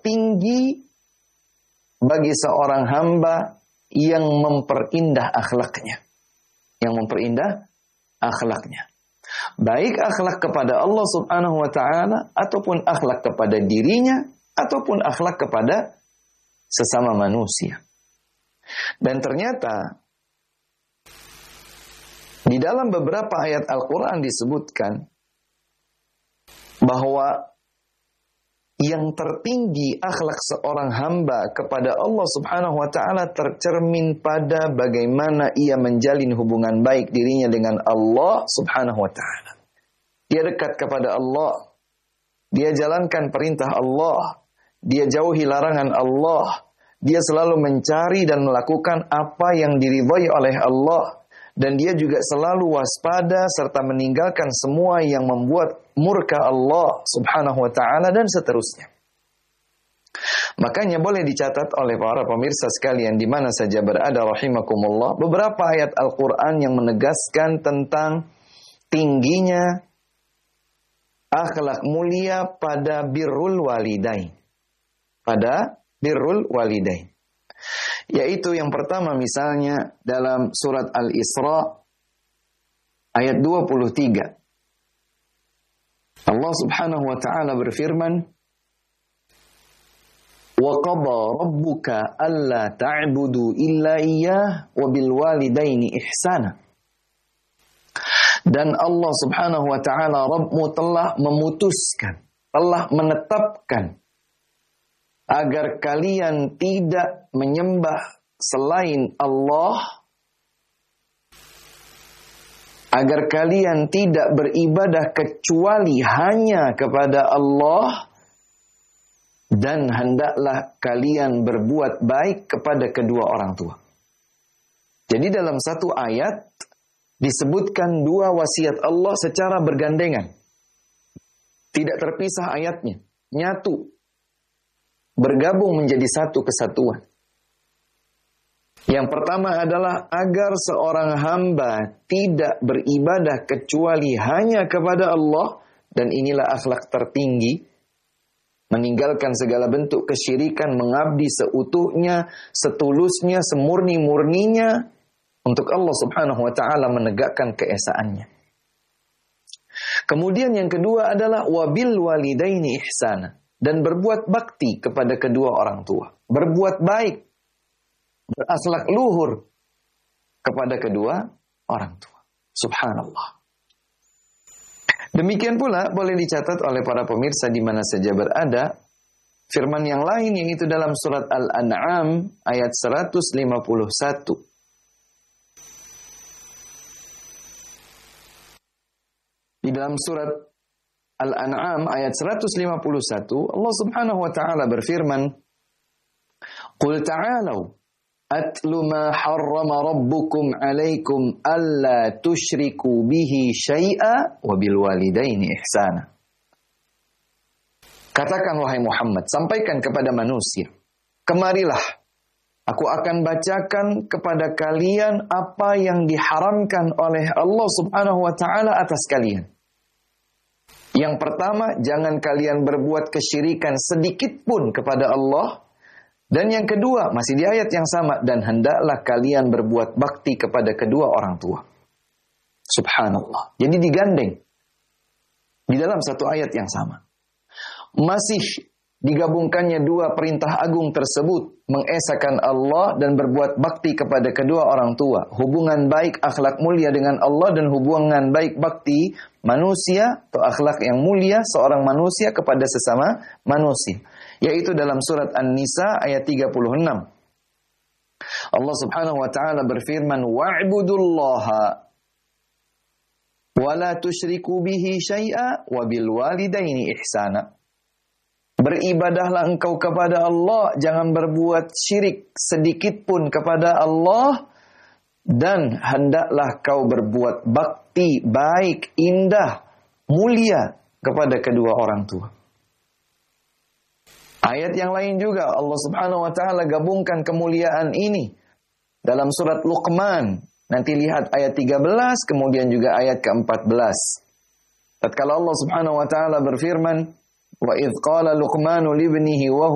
tertinggi bagi seorang hamba yang memperindah akhlaknya. Yang memperindah akhlaknya. Baik akhlak kepada Allah subhanahu wa ta'ala, ataupun akhlak kepada dirinya, ataupun akhlak kepada sesama manusia. Dan ternyata di dalam beberapa ayat Al-Quran disebutkan bahwa yang tertinggi akhlak seorang hamba kepada Allah subhanahu wa ta'ala tercermin pada bagaimana ia menjalin hubungan baik dirinya dengan Allah subhanahu wa ta'ala. Dia dekat kepada Allah. Dia jalankan perintah Allah. Dia jauhi larangan Allah. Dia selalu mencari dan melakukan apa yang diridhai oleh Allah. Dan dia juga selalu waspada serta meninggalkan semua yang membuat murka Allah subhanahu wa ta'ala dan seterusnya. Makanya boleh dicatat oleh para pemirsa sekalian di mana saja berada rahimakumullah, beberapa ayat Al-Quran yang menegaskan tentang tingginya akhlak mulia pada birrul walidain. Pada birrul walidain. Yaitu yang pertama misalnya dalam surat Al-Isra ayat 23. Allah subhanahu wa ta'ala berfirman, "Wa qada rabbuka alla ta'budu illa iyyah wa bil walidaini ihsana." Dan Allah subhanahu wa ta'ala Rabbmu telah memutuskan, telah menetapkan agar kalian tidak menyembah selain Allah, agar kalian tidak beribadah kecuali hanya kepada Allah, dan hendaklah kalian berbuat baik kepada kedua orang tua. Jadi dalam satu ayat disebutkan dua wasiat Allah secara bergandengan. Tidak terpisah ayatnya, nyatu. Bergabung menjadi satu kesatuan. Yang pertama adalah agar seorang hamba tidak beribadah kecuali hanya kepada Allah, dan inilah akhlak tertinggi, meninggalkan segala bentuk kesyirikan, mengabdi seutuhnya, setulusnya, semurni-murninya untuk Allah subhanahu wa ta'ala, menegakkan keesaannya. Kemudian yang kedua adalah wabil walidaini ihsana, dan berbuat bakti kepada kedua orang tua. Berbuat baik, berakhlak luhur kepada kedua orang tua. Subhanallah. Demikian pula boleh dicatat oleh para pemirsa di mana saja berada, firman yang lain yang itu dalam surat Al-An'am ayat 151. Di dalam surat Al-An'am ayat 151, Allah subhanahu wa ta'ala berfirman, "Qul ta'alau atlu ma harrama rabbukum alaikum alla tusyriku bihi syai'a wa bil walidaini ihsana." Katakan wahai Muhammad, sampaikan kepada manusia, kemarilah, aku akan bacakan kepada kalian apa yang diharamkan oleh Allah subhanahu wa ta'ala atas kalian. Yang pertama, jangan kalian berbuat kesyirikan sedikit pun kepada Allah. Dan yang kedua, masih di ayat yang sama, dan hendaklah kalian berbuat bakti kepada kedua orang tua. Subhanallah. Jadi digandeng di dalam satu ayat yang sama. Masih digabungkannya dua perintah agung tersebut, mengesahkan Allah dan berbuat bakti kepada kedua orang tua. Hubungan baik akhlak mulia dengan Allah, dan hubungan baik bakti manusia atau akhlak yang mulia seorang manusia kepada sesama manusia. Yaitu dalam surat An-Nisa ayat 36. Allah subhanahu wa ta'ala berfirman, "Wa'budullaha wa la tusyriku bihi syai'a wa bil walidaini ihsana." Beribadahlah engkau kepada Allah, jangan berbuat syirik sedikit pun kepada Allah, dan hendaklah kau berbuat bakti, baik, indah, mulia kepada kedua orang tua. Ayat yang lain juga Allah subhanahu wa ta'ala gabungkan kemuliaan ini dalam surat Luqman. Nanti lihat ayat 13, kemudian juga ayat ke-14. Tatkala Allah subhanahu wa ta'ala berfirman, "Wa idh qala Luqmanu libnihi wa